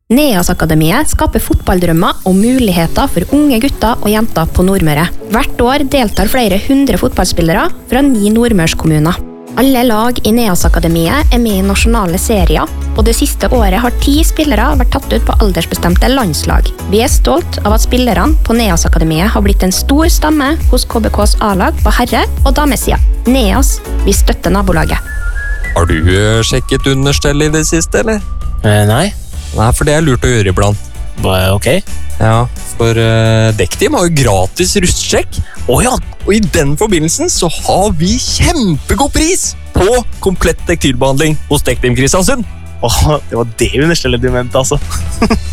Neas-akademiet skaper fotballdrømmer og muligheter for unge gutter og jenter på Nordmøre. Hvert år deltar flere 100 fotballspillere fra 9 nordmørskommuner. Alle lag i Neas-akademiet med i nasjonale serier, og det siste året har 10 spillere vært tatt ut på aldersbestemte landslag. Vi stolt av at spillerne på Neas-akademiet har blitt en stor stamme hos KBKs A-lag på herre- og damesida. Neas, vi støtter nabolaget. Har du sjekket understell i det siste, eller? Nei. Nei, for det lurt å gjøre iblant. Ok. Ja, for Dekkteam har jo gratis rustsjekk. Ja, og i den forbindelsen så har vi kjempegod pris på komplett tekstilbehandling hos Dekkteam Kristiansund. Det var det understellet du mente, altså.